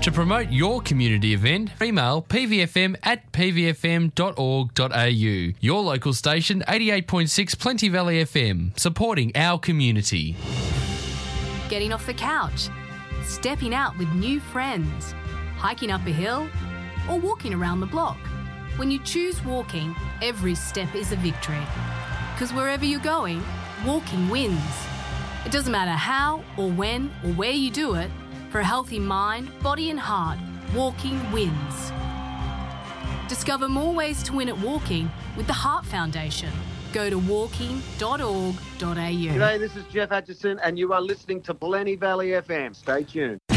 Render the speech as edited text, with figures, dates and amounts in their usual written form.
To promote your community event, email pvfm@pvfm.org.au. Your local station, 88.6 Plenty Valley FM, supporting our community. Getting off the couch, stepping out with new friends, hiking up a hill, or walking around the block. When you choose walking, every step is a victory. Because wherever you're going, walking wins. It doesn't matter how or when or where you do it, for a healthy mind, body and heart, walking wins. Discover more ways to win at walking with the Heart Foundation. Go to walking.org.au. G'day, this is Jeff Atchison and you are listening to Plenty Valley FM. Stay tuned.